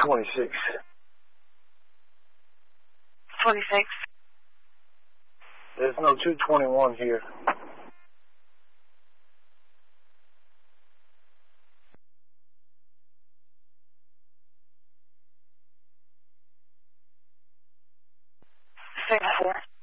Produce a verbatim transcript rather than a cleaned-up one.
twenty-six. twenty-six. There's no two twenty-one here. Six four.